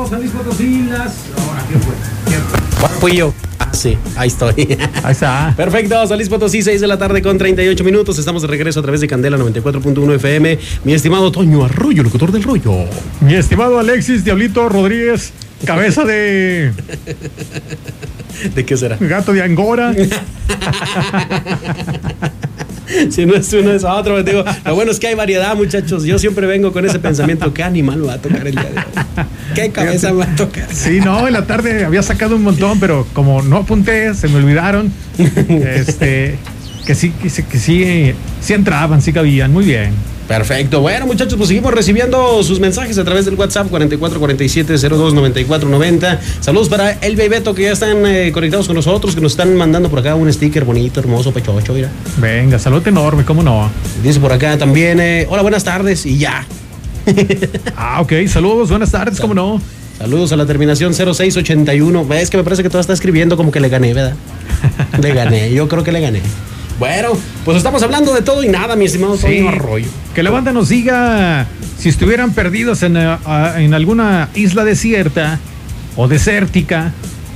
San Luis Potosí, las... Ahora, ¿qué fue? ¿Cuál fui yo? Ah, sí, ahí estoy. Ahí está. Perfecto, San Luis Potosí, 6 de la tarde con 38 minutos. Estamos de regreso a través de Candela 94.1 FM. Mi estimado Toño Arroyo, locutor del rollo. Mi estimado Alexis Diablito Rodríguez, cabeza de... ¿De qué será? Gato de Angora. Si no es uno, es otro, me digo. Lo bueno es que hay variedad, muchachos. Yo siempre vengo con ese pensamiento: ¿qué animal me va a tocar el día de hoy? ¿Qué cabeza me va a tocar? Sí, no, en la tarde había sacado un montón, pero como no apunté, se me olvidaron. Que sí entraban, sí cabían. Muy bien. Perfecto. Bueno, muchachos, pues seguimos recibiendo sus mensajes a través del WhatsApp 4447-029490. Saludos para Elvia y Beto, que ya están conectados con nosotros, que nos están mandando por acá un sticker bonito, hermoso, pechocho, mira. Venga, salud enorme, ¿cómo no? Dice por acá también, hola, buenas tardes, y ya. Ok, saludos, buenas tardes, ¿cómo no? Saludos a la terminación 0681. Es que me parece que todo está escribiendo como que le gané, ¿verdad? Le gané, yo creo que le gané. Bueno, pues estamos hablando de todo y nada, mi estimado Toño Arroyo. Que la banda nos diga si estuvieran perdidos en alguna isla desierta o desértica,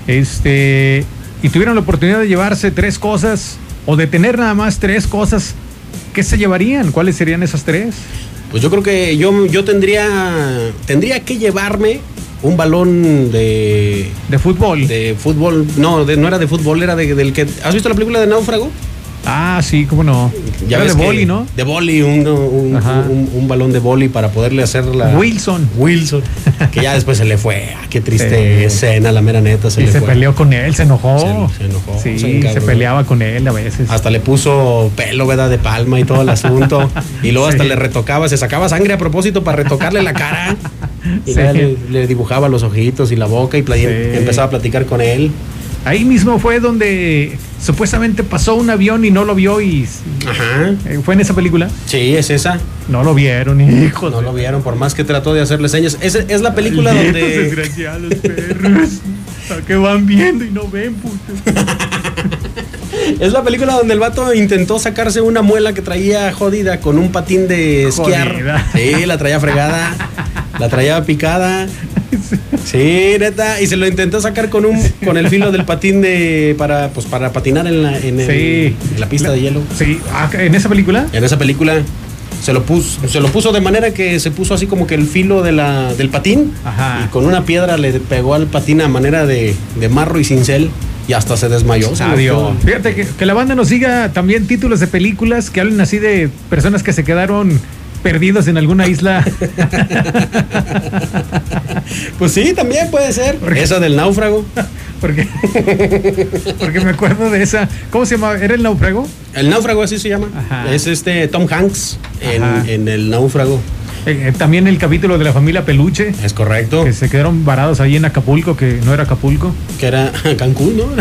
y tuvieran la oportunidad de llevarse 3 cosas o de tener nada más 3 cosas, ¿qué se llevarían? ¿Cuáles serían esas 3? Pues yo creo que yo tendría que llevarme un balón de fútbol. De fútbol, no era de fútbol, era del que... ¿Has visto la película de Náufrago? Ah, sí, cómo no. Ya era ves de boli, ¿no? De boli, un balón de boli para poderle hacer la... Wilson, que ya después se le fue. Qué triste escena, la mera neta, se le fue. Se peleó con él, se enojó. Se enojó. Sí, se peleaba con él a veces. Hasta le puso pelo, ¿verdad? De palma y todo el asunto. Y luego hasta le retocaba, se sacaba sangre a propósito para retocarle la cara. Y le dibujaba los ojitos y la boca y empezaba a platicar con él. Ahí mismo fue donde supuestamente pasó un avión y no lo vio y... Ajá. ¿Fue en esa película? Sí, es esa. No lo vieron, hijos. No lo vieron, por más que trató de hacerle señas. Es la película donde... desgraciados perros. Que van viendo y no ven, puto. Es la película donde el vato intentó sacarse una muela que traía jodida con un patín de esquiar. Jodida. Sí, la traía fregada. La traía picada. Sí, neta. Y se lo intentó sacar con el filo del patín para patinar en la pista de hielo. Sí. ¿En esa película? En esa película se lo puso de manera que se puso así como que el filo del patín. Ajá. Y con una piedra le pegó al patín a manera de marro y cincel. Y hasta se desmayó. Adiós. Fíjate que la banda nos diga también títulos de películas que hablen así de personas que se quedaron perdidos en alguna isla. Pues sí, también puede ser. Esa del náufrago. Porque me acuerdo de esa. ¿Cómo se llama? ¿Era el náufrago? El náufrago, así se llama. Ajá. Es Tom Hanks en el náufrago. También el capítulo de la familia Peluche. Es correcto. Que se quedaron varados ahí en Acapulco, que no era Acapulco. Que era Cancún, ¿no?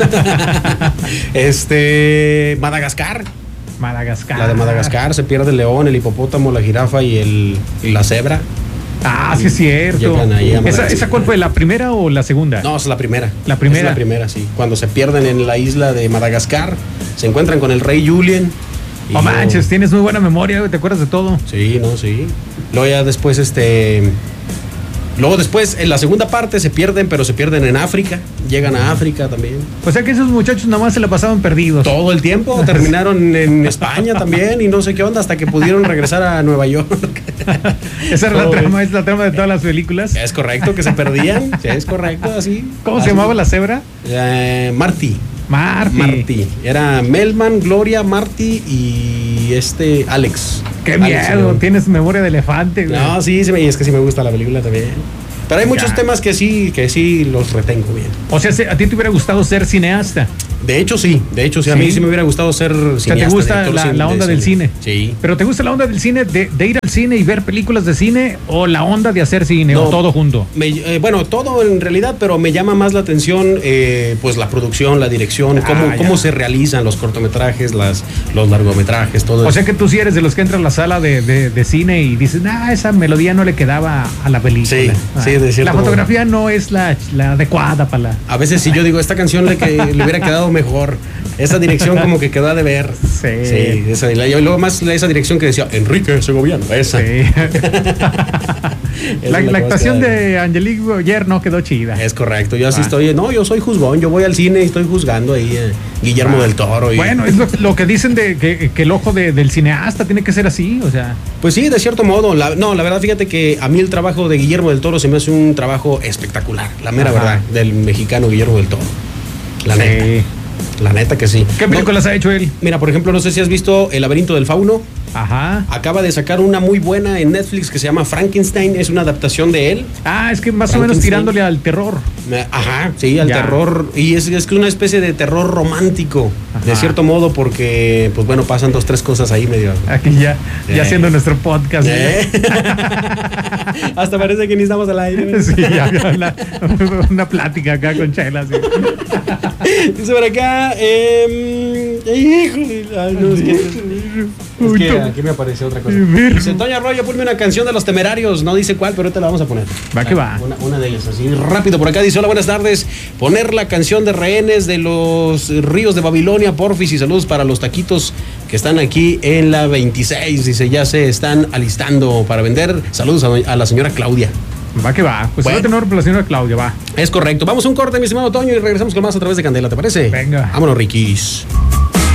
Madagascar. La de Madagascar, se pierde el león, el hipopótamo, la jirafa y la cebra. Ah, sí es cierto. ¿Esa cuál fue, la primera o la segunda? No, es la primera. ¿La primera? Es la primera, sí. Cuando se pierden en la isla de Madagascar, se encuentran con el rey Julien. No manches, tienes muy buena memoria, ¿te acuerdas de todo? Sí, sí. Luego ya después, Luego después, en la segunda parte se pierden, pero se pierden en África. Llegan a África también. O sea que esos muchachos nada más se la pasaban perdidos. Todo el tiempo. Terminaron en España también y no sé qué onda hasta que pudieron regresar a Nueva York. Esa era la trama de todas las películas. Es correcto, que se perdían. Sí, es correcto, así. ¿Cómo se llamaba la cebra? Marty. Marty. Era Melman, Gloria, Marty y Alex. ¡Qué miedo! Tienes memoria de elefante, güey. No, sí, es que sí me gusta la película también. Pero hay muchos temas que sí los retengo bien. O sea, ¿a ti te hubiera gustado ser cineasta? De hecho, sí. A mí sí me hubiera gustado ser cineasta. ¿Te gusta la onda del cine? Sí. ¿Pero te gusta la onda del cine de ir al cine y ver películas de cine o la onda de hacer cine o todo junto? Todo en realidad, pero me llama más la atención pues la producción, la dirección, cómo se realizan los cortometrajes, los largometrajes, todo eso. O sea que tú sí eres de los que entran a la sala de cine y dices, esa melodía no le quedaba a la película. Sí, de cierto. La fotografía no es la adecuada para la... A veces si yo digo, esta canción le hubiera quedado mejor. Esa dirección como que quedó a deber. Sí. Y luego más esa dirección que decía Enrique Segoviano. Esa. Sí. La actuación de Angelique Boyer no quedó chida. Es correcto, yo así estoy. No, yo soy juzgón, yo voy al cine y estoy juzgando ahí a Guillermo del Toro. Bueno, es lo que dicen de que el ojo del cineasta tiene que ser así, o sea. Pues sí, de cierto modo. La verdad, fíjate que a mí el trabajo de Guillermo del Toro se me hace un trabajo espectacular. La mera verdad, del mexicano Guillermo del Toro. La neta. La neta que sí. ¿Qué películas ha hecho él? Mira, por ejemplo, no sé si has visto El laberinto del fauno. Ajá. Acaba de sacar una muy buena en Netflix que se llama Frankenstein. Es una adaptación de él. Es que más o menos tirándole al terror. Ajá, sí, al terror. Y es que una especie de terror romántico. Ajá. De cierto modo, porque, pues bueno, pasan 2, 3 cosas ahí medio. Aquí ya haciendo nuestro podcast. Hasta parece que ni estamos al aire. Sí, ya una plática acá con Chela. Sí. Dice por acá, híjole, es que aquí me apareció otra cosa. Dice Toño Arroyo, ponme una canción de Los Temerarios. No dice cuál, pero ahorita la vamos a poner. Va que va. Una de ellas, así rápido por acá. Dice, hola, buenas tardes. Poner la canción de Rehenes de los Ríos de Babilonia, porfis, y saludos para los taquitos que están aquí en la 26. Dice, ya se están alistando para vender. Saludos a la señora Claudia. Va que va. Pues bueno, tenor por la señora Claudia, va. Es correcto. Vamos a un corte, mi estimado Toño, y regresamos con más a través de Candela, ¿te parece? Venga. Vámonos, Riquis.